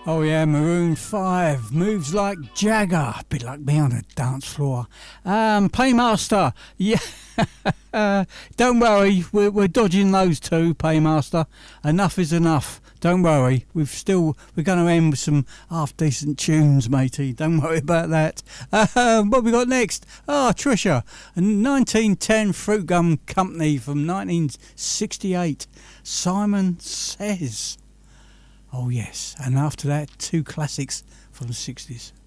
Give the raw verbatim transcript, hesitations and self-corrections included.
Oh yeah, Maroon five, Moves Like Jagger, bit like me on a dance floor. Um, Paymaster, yeah, uh, don't worry, we're, we're dodging those two, Paymaster. Enough is enough, don't worry, we've still, we're going to end with some half-decent tunes, matey, don't worry about that. Uh, what we got next? Ah, oh, Trisha, a nineteen ten Fruit Gum Company from nineteen sixty-eight, Simon Says. Oh yes, and after that, two classics from the sixties.